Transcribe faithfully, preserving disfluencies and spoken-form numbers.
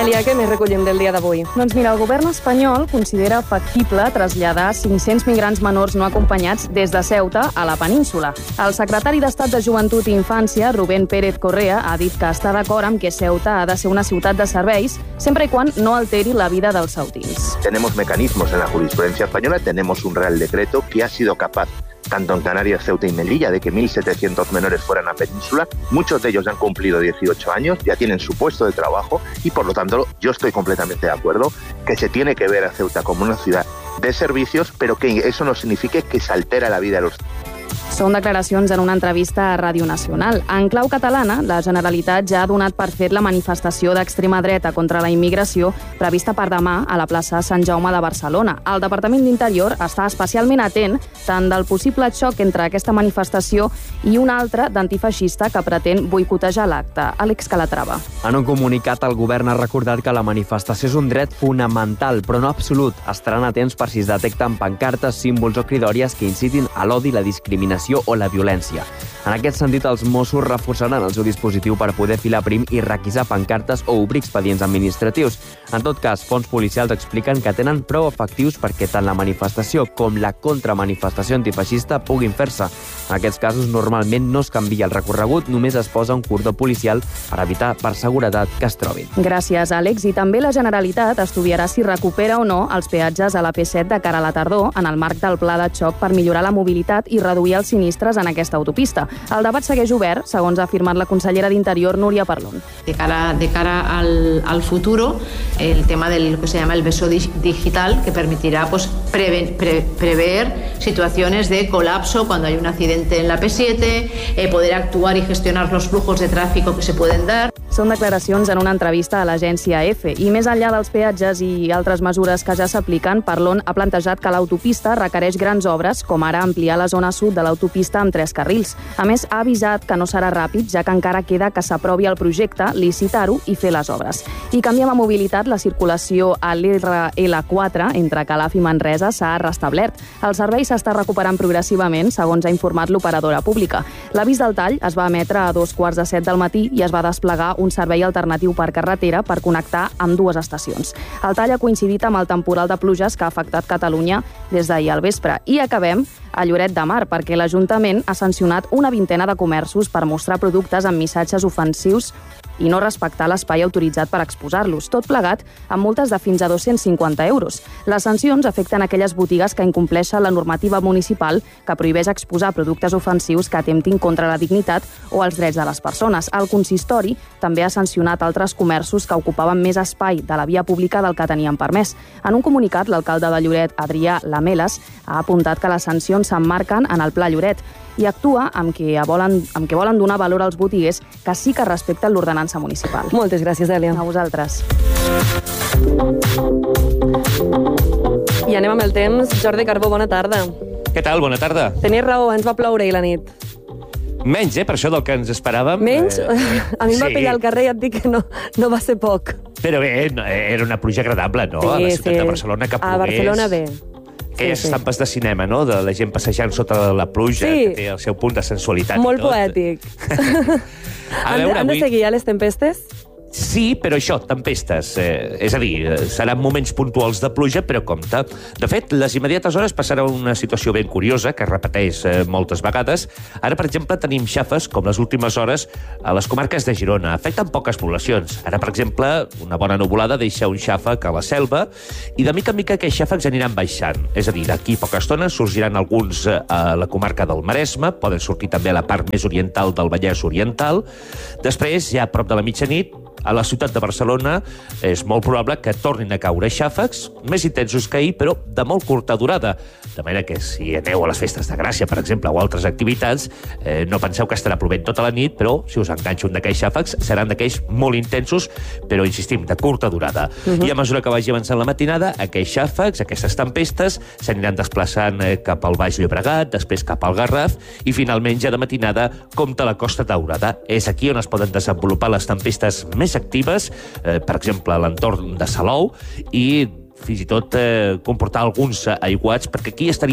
Dèlia, què més recollim del dia d'avui? Doncs mira, el govern espanyol considera factible traslladar cinc-cents migrants menors no acompanyats des de Ceuta a la península. El secretari d'Estat de Joventut i Infància, Rubén Pérez Correa, ha dit que està d'acord amb que Ceuta ha de ser una ciutat de serveis, sempre i quan no alteri la vida dels ceutins. Tenemos mecanismos en la jurisprudencia española, tenemos un Real Decreto que ha sido capaz tanto en Canarias, Ceuta y Melilla, de que mil setecientos menores fueran a Península. Muchos de ellos han cumplido dieciocho años, ya tienen su puesto de trabajo y, por lo tanto, yo estoy completamente de acuerdo que se tiene que ver a Ceuta como una ciudad de servicios, pero que eso no signifique que se altera la vida de los... Són declaracions en una entrevista a Ràdio Nacional. En clau catalana, la Generalitat ja ha donat per fet la manifestació d'extrema dreta contra la immigració prevista per demà a la plaça Sant Jaume de Barcelona. El Departament d'Interior està especialment atent tant del possible xoc entre aquesta manifestació i una altra d'antifeixista que pretén boicotejar l'acte. Àlex Calatrava. En un comunicat, el govern ha recordat que la manifestació és un dret fonamental, però no absolut. Estaran atents per si es detecten pancartes, símbols o cridòries que incitin a l'odi, la discriminació o la violència. En aquest sentit, els Mossos reforçaran el seu dispositiu per poder filar prim i requisar pancartes o obrir expedients administratius. En tot cas, fons policials expliquen que tenen prou efectius perquè tant la manifestació com la contramanifestació antifeixista puguin fer-se. En aquests casos, normalment no es canvia el recorregut, només es posa un cordó policial per evitar, per seguretat, que es trobin. Gràcies, Àlex. I també la Generalitat estudiarà si recupera o no els peatges a la P set de cara a la tardor en el marc del pla de xoc per millorar la mobilitat i reduir els sinistres en aquesta autopista. El debat segueix obert, segons ha afirmat la consellera d'Interior, Núria Parlon. De cara, de cara al, al futuro, el tema de lo que se llama el beso digital, que permitirá pues, preve, pre, prever situaciones de colapso cuando hay un accidente en la P siete, eh, poder actuar y gestionar los flujos de tráfico que se pueden dar. Són declaracions en una entrevista a l'agència EFE. I més enllà dels peatges i altres mesures que ja s'apliquen, Parlon ha plantejat que l'autopista requereix grans obres, com ara ampliar la zona sud de l'autopista amb tres carrils. A més, ha avisat que no serà ràpid, ja que encara queda que s'aprovi el projecte, licitar-ho i fer les obres. I canviem a mobilitat, la circulació a l'R L quatre entre Calaf i Manresa s'ha restablert. El servei s'està recuperant progressivament, segons ha informat l'operadora pública. L'avís del tall es va emetre a dos quarts de set del matí i es va desplegar un servei alternatiu per carretera per connectar amb dues estacions. El tall ha coincidit amb el temporal de pluges que ha afectat Catalunya des d'ahir al vespre. I acabem a Lloret de Mar, perquè l'Ajuntament ha sancionat una vintena de comerços per mostrar productes amb missatges ofensius i no respectar l'espai autoritzat per exposar-los. Tot plegat amb multes de fins a dos-cents cinquanta euros. Les sancions afecten aquelles botigues que incompleixen la normativa municipal que prohibeix exposar productes ofensius que atemptin contra la dignitat o els drets de les persones. El consistori també ha sancionat altres comerços que ocupaven més espai de la via pública del que tenien permès. En un comunicat, l'alcalde de Lloret, Adrià Lameles, ha apuntat que les sancions s'emmarquen en el Pla Lloret i actua amb què volen, amb què volen donar valor als botiguers que sí que respecten l'ordenança municipal. Moltes gràcies, Dèlia. A vosaltres. I anem amb el temps. Jordi Carbó, bona tarda. Què tal? Bona tarda. Tenies raó, ens va ploure ahir la nit. Menys, eh, per això del que ens esperàvem. Menys? Eh, a mi em va sí. pillar al carrer i et dic que no, no va ser poc. Però bé, era una pluja agradable, no? Sí, a la ciutat sí. de Barcelona, que plogués. A Barcelona bé. Aquelles Sí, sí. estampes de cinema, no?, de la gent passejant sota la pluja, Sí. que té el seu punt de sensualitat. Molt i tot. poètic. A han, veure, han de avui... seguir ja les tempestes? Sí, però això, tempestes. Eh, és a dir, seran moments puntuals de pluja, però compte. De fet, les immediates hores passarà una situació ben curiosa, que es repeteix eh, moltes vegades. Ara, per exemple, tenim xafes, com les últimes hores, a les comarques de Girona. Afecten poques poblacions. Ara, per exemple, una bona nuvolada deixa un xàfec a la Selva, i de mica en mica aquests xàfecs aniran baixant. És a dir, d'aquí a poca estona sorgiran alguns eh, a la comarca del Maresme, poden sortir també a la part més oriental del Vallès Oriental. Després, ja a prop de la mitjanit, a la ciutat de Barcelona és molt probable que tornin a caure xàfecs més intensos que ahir, però de molt curta durada. De manera que si aneu a les festes de Gràcia, per exemple, o altres activitats, eh, no penseu que estarà plovent tota la nit, però si us enganxo un d'aquells xàfecs, seran d'aquells molt intensos, però, insistim, de curta durada. Uh-huh. I a mesura que vagi avançant la matinada, aquells xàfecs, aquestes tempestes, s'aniran desplaçant eh, cap al Baix Llobregat, després cap al Garraf, i finalment, ja de matinada, compta la Costa Daurada. És aquí on es poden desenvolupar les tempestes més actives, eh, per exemple, a l'entorn de Salou, i fins i tot eh, comportar alguns aiguats, perquè aquí estaria